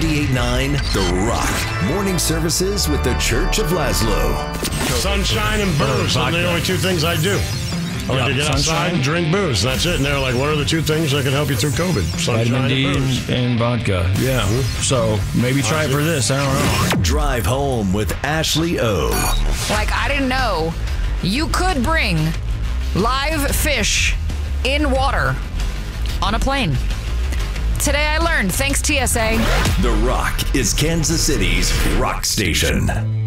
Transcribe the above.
98.9 The Rock. Morning services with the Church of Laszlo. Sunshine and booze are the only two things I do. I like to get outside and drink booze. That's it. And they're like, what are the two things that can help you through COVID? Sunshine Vitamin D and booze. and vodka. Yeah. So maybe try it for this. I don't know. Drive home with Ashley O. Like, I didn't know you could bring live fish in water on a plane. Today I learned. Thanks, TSA. The Rock is Kansas City's rock station.